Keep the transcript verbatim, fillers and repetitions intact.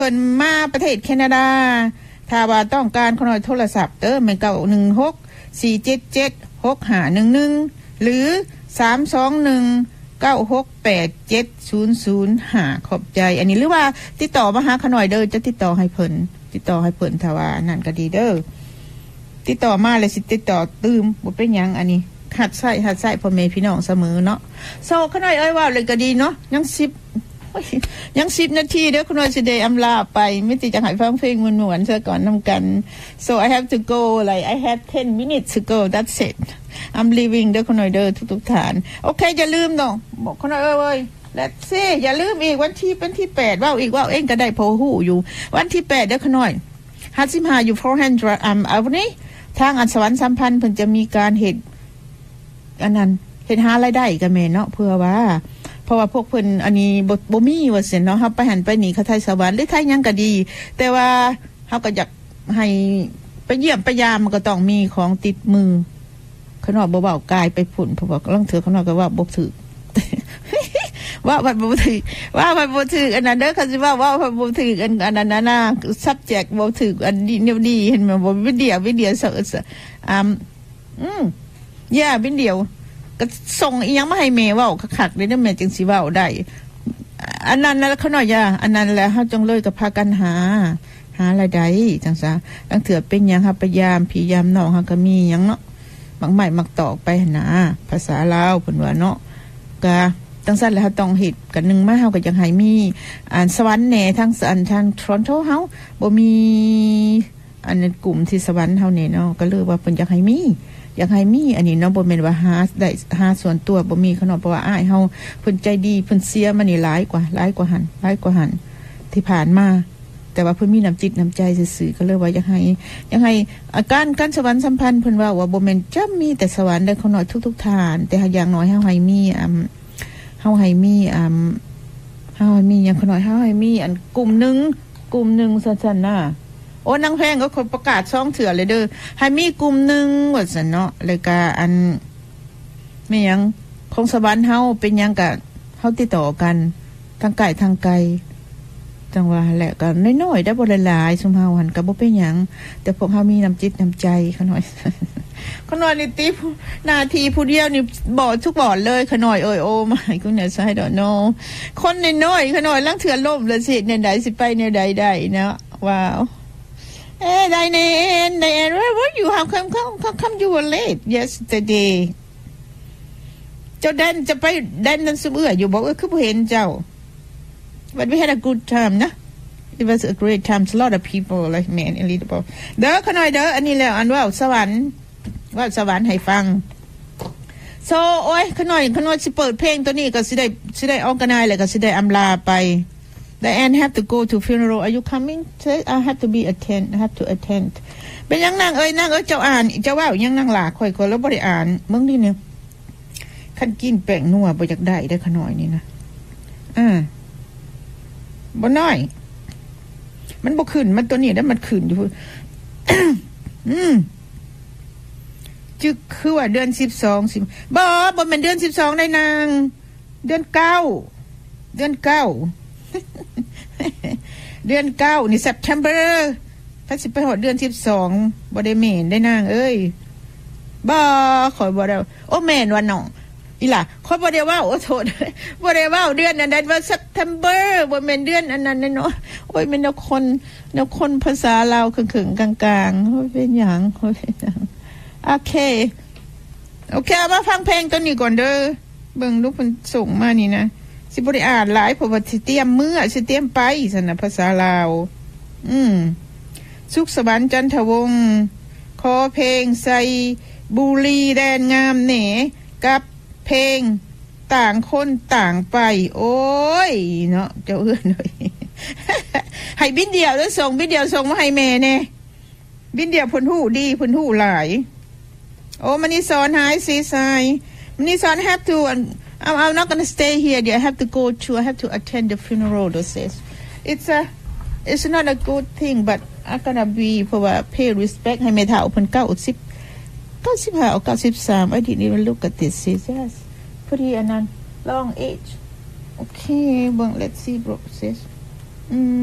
เพิ่นมาประเทศแคนาดาถ้าว่าต้องการขน่อยโทรศัพท์เด้อแม่นเก้าหนึ่งหก สี่เจ็ดเจ็ด หกห้าหนึ่งหนึ่งหรือสามสองหนึ่ง เก้าหกแปด เจ็ดศูนย์ศูนย์ห้าขอบใจอันนี้หรือว่าติดต่อมาหาขน่อยเด้อจะติดต่อให้เพิ่นติดต่อให้เพิ่นถ้าว่านั่นก็ดีเด้อติดต่อมาแล้วสิติดต่อตืมบ่เป็นหยังอันนี้หัดใช้หัดใช้พ่อแม่พี่น้องเสมอเนาะโซขน่อยเอ้ยว่าเลยก็ดีเนาะยังสิบยังสิบนาทีเด้อคุณน้อยสิได้อำลาไปไม่ติจะให้ฟังเพลงม่วนๆซะก่อนนำกัน so I have to go like I have ten minutes to go that's it I'm leaving เด้อคุณน้อยเด้อทุกๆฐานโอเคอย่าลืมเนาะบอกคุณน้อยเอ้ย let's say อย่าลืมอีกวันที่เป็นที่แปดว่าอีกว่าเองก็ได้พอฮู้อยู่วันที่แปดเด้อคุณน้อยห้าสิบห้าอยู่ four hundred อ่าเอาวันนี้ทางอันสวรรค์สัมพันธ์เพิ่นจะมีการเฮ็ดอันนั้นเฮ็ดหารายได้ก็แม่นเนาะเพื่อว่าเพราะว่าพวกเพิ่นอันนี้บ่บ่มีว่าซั่นเนาะเฮาไปหันไปนี่เขาไทยสวรรค์หรือไทยหยังก็ดีแต่ว่าเฮาก็อยากให้ไปเยี่ยมไปยามมันก็ต้องมีของติดมือขนอบ่เว้ากายไปพุ่นเพราะว่าลางเทื่อขนอก็ว่าบ่ถูกว่าว่าบ่ถูกว่าว่าบ่ถูกอันนั้นเด้อเขาสิว่าว่าบ่ถูกอันอันนั้นน่ะ subject บ่ถูกอันนี้แนวดีเห็นมั้ยบ่วิดีโอวิดีโอเสิร์ชอ่าอืมย่าวิดีโอก็ส่งอีหยังมาให้แม่เว้าคักๆได้เด้อแม่จังสิเว้าได้อันนั้นแล้วเขาน้อยย่าอันนั้นแหละเฮาจงเลยก็พากันหาหารายได้จังซะตั้งเถื่อเป็นหยังครับพยายามพยายามน้องเฮาก็มีหยังเนาะมักใหม่มักตอกไปหั่นน่ะภาษาลาวเพิ่นว่าเนาะก็จังซั่นแล้วเฮาต้องเฮ็ดกันนึงมาเฮาก็ยังให้มีอ่านสวรรค์แหน่ทั้งอันทางทรอนโตเฮาบ่มีอันนั้นกลุ่มที่สวรรค์เฮานี่เนาะก็เลยว่าเพิ่นอยากให้มีอยากให้มีอันนี้เนาะบ่แม่นว่าหาได้หาส่วนตัวบ่มีขนาดเพราะว่าอ้ายเฮาเพิ่นใจดีเพิ่นเสียมานี่หลายกว่าหลายกว่าหั่นหลายกว่าหั่นที่ผ่านมาแต่ว่าเพิ่นมีน้ำจิตน้ำใจซื่อๆก็เลยว่าอยากให้อยากให้อาการการสวรรค์สัมพันธ์เพิ่นว่าว่าบ่แม่นจะมีแต่สวรรค์ได้ขนาดทุกๆทานแต่อย่างน้อยเฮาให้มีอ่าเฮาให้มีอ่าเฮาให้มีหยังขนาดเฮาให้มีอันกลุ่มนึงกลุ่มนึงซั่นๆน่ะโอ้นางแพงก็คนประกาศช่องเถื่อเลยเด้อให้มีกลุ่มหนึ่งว่าซั่นเนาะเลยก็อันไม่หยังของสวรรค์เฮาเป็นหยังก็เฮาติดต่อกันทางไกลทางไกลจังว่าแหละก็น้อยๆได้บ่หลายๆซุมเฮาหั่นก็บ่เป็นหยังแต่พวกเฮามีน้ำจิตน้ำใจเขาหน่อยเขาหน่อยนี่ติหน้าที่ผู้เดียวนี่บ่ทุกบ่เลยเขาหน่อยเอ้ยโอ้my goodness I don't know คนน้อยๆเขาหน่อยลังเถื่อล่มละสิแนวใดสิไปแนวใดได้เนาะว้าวเอ้ไดเนนไดเน where were you how come come come come you were late yesterday เจ้าแดนจะไปแดนนั้นซุเอื้ออยู่บอกว่าคือบ่เห็นเจ้า but we had a good time นะ it was a great time a lot of people like man a little bit เด้อขน่อยเด้ออันนี้แล้วอันว่าสวรรค์ว่าสวรรค์ให้ฟัง so โอ้ยขน่อยขน่อยสิเปิดเพลงตัวนี้ก็สิได้สิได้ออกกันได้แล้วก็สิได้อำลาไปThe Anne have to go to funeral. Are you coming? I have to be attend. I have to attend. เป็นยังนางเอ้ยนางเอ้ยเจ้าอ่านเจ้าว่ายังนางหลาข่อยคนแล้วบ่ได้อ่านเบิ่งดิเนี่ยคันกินแป้งนัวบ่อยากได้ได้ขน้อยนี่นะอ่าบ่น้อยมันบ่ขึ้นมันตัวนี้ได้มันขึ้นอยู่ อืมจึกคือว่าเดือนสิบสองสิบ่บ่แม่นเดือนสิบสองได้นางเดือนเก้าเดือนเก้าเดือนเก้านี่ September ถ้าสิไปฮอดเดือนสิบสองบ่ได้แม่นได้นางเอ้ยบ่ข่อยบ่ได้โอ้แม่นว่าน้องอีหล่ะข่อยบ่ได้ว่าโอ้โทษบ่ได้ว่าเดือนนั้นได้ว่า September บ่แม่นเดือนอันนั้นเนาะโอ้ยแม่นแนวคนแนวคนภาษาลาวครึ่งๆกลางๆโอ้ยเป็นหยังโอ้ยเป็นหยังโอเคโอเคมาฟังเพลงตัวนี้ก่อนเด้อเบิ่งดูเพิ่นส่งมานี่นะสิบ่ได้อ่านหลายเพราะว่าสิเตรียมมื้อสิเตรียมไปซั่นน่ะภาษาลาวอืมสุขสวรรค์จันทวงศ์ขอเพลงใส่บุรีแดนงามแหน่กับเพลงต่างคนต่างไปโอ้ยเนาะเจ้าเอื้อนเลยให้บินเดียวแล้วส่งบินเดียวส่งมาให้แม่แน่บินเดียวเพิ่นฮู้ดีเพิ่นฮู้หลายโอ้มณีสอนหายสีสายมณีสอน have to I'm, I'm not going to stay here. I have to go to. I have to attend the funeral. This is. It's a. It's not a good thing, but I'm gonna be for pay respect. ให้แม่เฒ่าเพิ่นเก้าสิบ เก้าสิบห้า or เก้าสิบสาม I didn't even look at this. Yes. Pretty อันนั้น long age. Okay, well, let's see, bro. Sis. Mm.